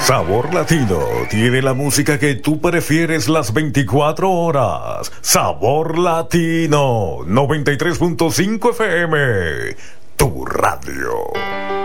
Sabor Latino tiene la música que tú prefieres las 24 horas. Sabor Latino 93.5 FM, tu radio.